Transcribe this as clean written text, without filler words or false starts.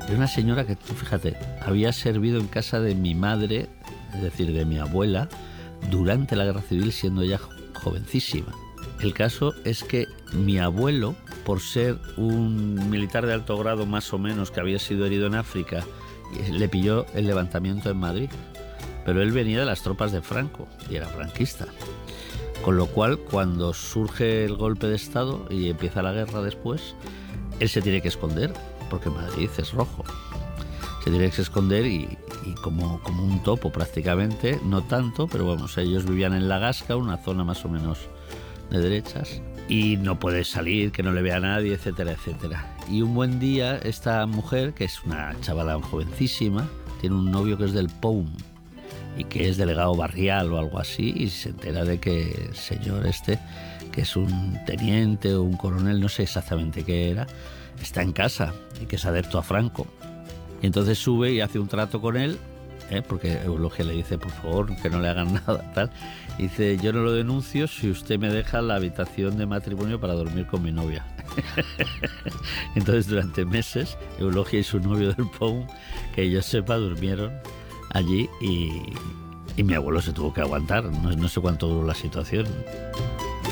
Era una señora que, tú fíjate, había servido en casa de mi madre, es decir, de mi abuela, durante la Guerra Civil, siendo ella jovencísima. El caso es que mi abuelo, por ser un militar de alto grado más o menos que había sido herido en África, le pilló el levantamiento en Madrid. Pero él venía de las tropas de Franco y era franquista. Con lo cual, cuando surge el golpe de Estado y empieza la guerra después, él se tiene que esconder, porque Madrid es rojo. Se tiene que esconder y como un topo prácticamente, no tanto, pero vamos, ellos vivían en La Gasca, una zona más o menos de derechas, y no puede salir, que no le vea a nadie, etcétera, etcétera. Y un buen día esta mujer, que es una chavala jovencísima, tiene un novio que es del POUM y que es delegado barrial o algo así, y se entera de que el señor este, que es un teniente o un coronel, no sé exactamente qué era, está en casa y que es adepto a Franco. Y entonces sube y hace un trato con él, porque Eulogia le dice, por favor, que no le hagan nada, tal. Y dice, yo no lo denuncio si usted me deja la habitación de matrimonio para dormir con mi novia. Entonces, durante meses, Eulogia y su novio del POUM, que yo sepa, durmieron allí y mi abuelo se tuvo que aguantar. No sé cuánto duró la situación.